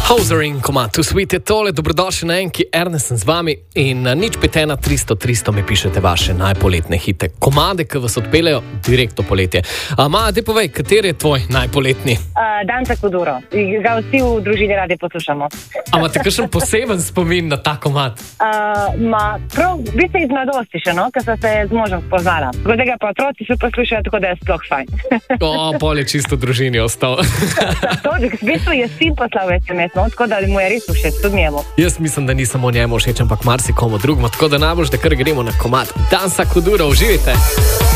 Hozering, komad, tu svite tole, dobrodošli na enki, Ernest sem z vami in nič 5 1 300 300 mi pišete vaše najpoletne hite. Komade, ki vas odpeljajo direkt v poletje. Maja, te povej, kateri je tvoj najpoletni? Danca Kuduro. Ga vsi v družini radi poslušamo. A imate kakšen poseben spomin na ta komad? Vi ste iz mladosti še, no? Ker so se z možem spoznala. Tako da ga pa otroci so poslušali, tako da je sploh fajn. Pol je čisto v družini ostal. V bistvu je sin poslal SMS, no? Tako da mu je res všeč, tudi njemu. Jaz mislim, da ni samo njemu všeč, ampak marsikomu drugemu, tako da najbolj, da kar gremo na komad. Danca Kuduro, uživajte!